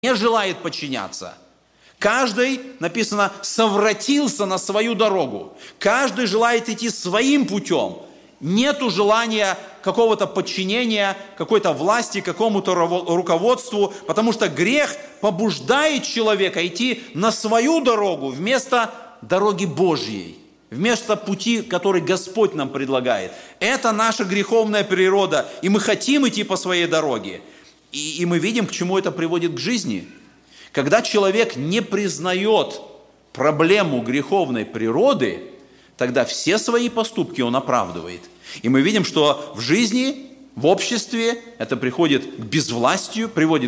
не желает подчиняться. Каждый, написано, совратился на свою дорогу. Каждый желает идти своим путем. Нету желания какого-то подчинения, какой-то власти, какому-то руководству, потому что грех побуждает человека идти на свою дорогу вместо дороги Божьей, вместо пути, который Господь нам предлагает. Это наша греховная природа, и мы хотим идти по своей дороге. И мы видим, к чему это приводит к жизни. Когда человек не признает проблему греховной природы, тогда все свои поступки он оправдывает. И мы видим, что в жизни, в обществе это приводит к безвластию,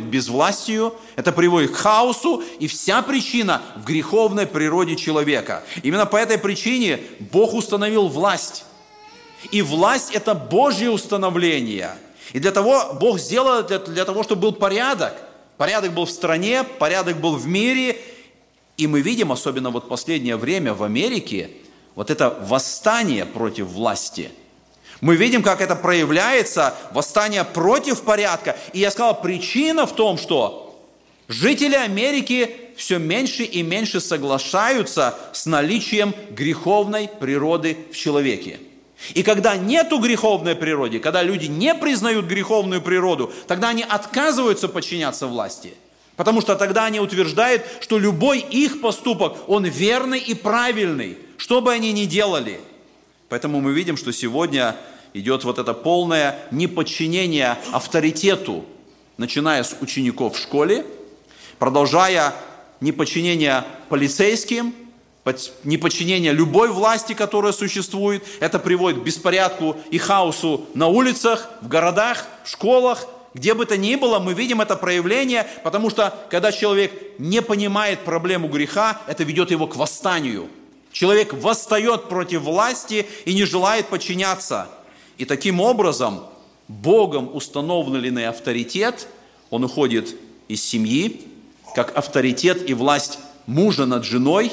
это приводит к хаосу, и вся причина в греховной природе человека. Именно по этой причине Бог установил власть. И власть – это Божье установление. И для того Бог сделал, для того, чтобы был порядок. Порядок был в стране, порядок был в мире. И мы видим, особенно вот последнее время в Америке, вот это восстание против власти. Мы видим, как это проявляется, восстание против порядка. И я сказал, причина в том, что жители Америки все меньше и меньше соглашаются с наличием греховной природы в человеке. И когда нету греховной природы, когда люди не признают греховную природу, тогда они отказываются подчиняться власти. Потому что тогда они утверждают, что любой их поступок, он верный и правильный, что бы они ни делали. Поэтому мы видим, что сегодня идет вот это полное неподчинение авторитету, начиная с учеников в школе, продолжая неподчинение полицейским, неподчинение любой власти, которая существует. Это приводит к беспорядку и хаосу на улицах, в городах, в школах, где бы то ни было, мы видим это проявление, потому что когда человек не понимает проблему греха, это ведет его к восстанию. Человек восстает против власти и не желает подчиняться. И таким образом Богом установленный авторитет, он уходит из семьи, как авторитет и власть мужа над женой,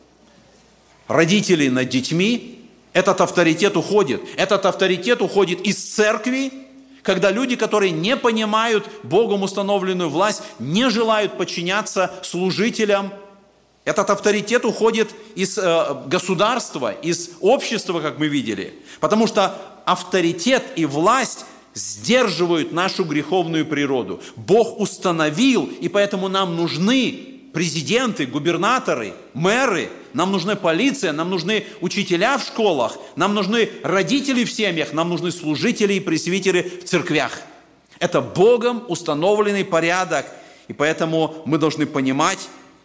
родителей над детьми. Этот авторитет уходит. Этот авторитет уходит из церкви, когда люди, которые не понимают Богом установленную власть, не желают подчиняться служителям. Этот авторитет уходит из государства, из общества, как мы видели. Потому что авторитет и власть сдерживают нашу греховную природу. Бог установил, и поэтому нам нужны президенты, губернаторы, мэры, нам нужна полиция, нам нужны учителя в школах, нам нужны родители в семьях, нам нужны служители и пресвитеры в церквях. Это Богом установленный порядок, и поэтому мы должны понимать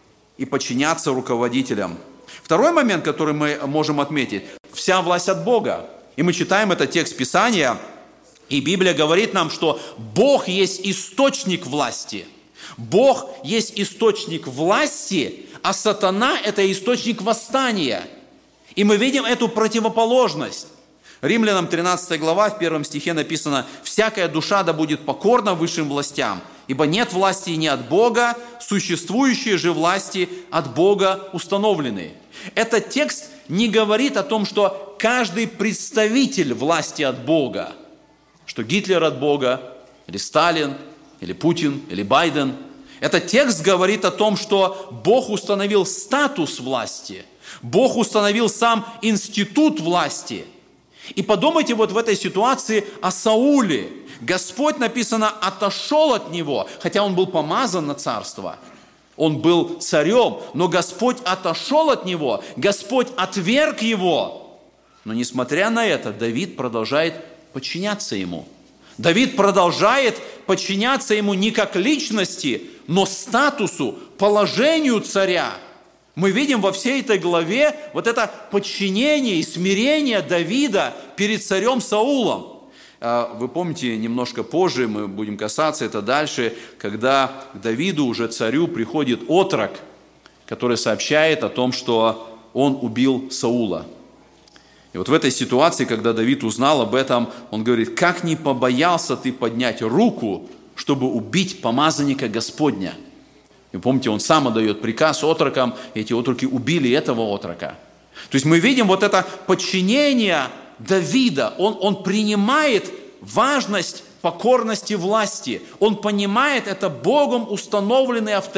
и подчиняться руководителям. Второй момент, который мы можем отметить, вся власть от Бога. И мы читаем этот текст Писания, и Библия говорит нам, что Бог есть источник власти. Бог есть источник власти, а сатана – это источник восстания. И мы видим эту противоположность. Римлянам 13 глава, в 1 стихе написано: «Всякая душа да будет покорна высшим властям, ибо нет власти не от Бога, существующие же власти от Бога установлены». Этот текст не говорит о том, что каждый представитель власти от Бога, что Гитлер от Бога, или Сталин, или Путин, или Байден. Этот текст говорит о том, что Бог установил статус власти, Бог установил сам институт власти. И подумайте вот в этой ситуации о Сауле. Господь, написано, отошел от него, хотя он был помазан на царство. Он был царем, но Господь отошел от него, Господь отверг его. Но несмотря на это, Давид продолжает подчиняться ему. Давид продолжает подчиняться ему не как личности, но статусу, положению царя. Мы видим во всей этой главе вот это подчинение и смирение Давида перед царем Саулом. Вы помните, немножко позже, мы будем касаться это дальше, когда к Давиду, уже царю, приходит отрок, который сообщает о том, что он убил Саула. И вот в этой ситуации, когда Давид узнал об этом, он говорит: «Как не побоялся ты поднять руку, чтобы убить помазанника Господня?» И помните, он сам отдает приказ отрокам, и эти отроки убили этого отрока. То есть мы видим вот это подчинение Давида, он принимает важность покорности власти. Он понимает, это Богом установленный авторитет